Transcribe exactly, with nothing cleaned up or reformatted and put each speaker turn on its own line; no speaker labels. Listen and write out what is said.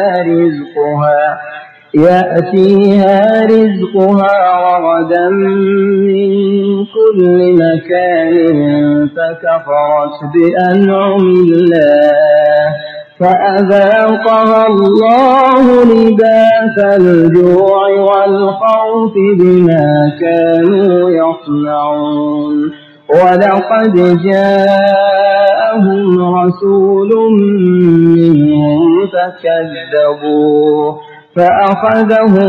رزقها يأتيها رزقها رغدا من كل مكان فكفرت بأنعم الله فأذاقها الله لباس الجوع والخوف بما كانوا يصنعون ولقد جاءهم رسول منهم فكذبوه فأخذهم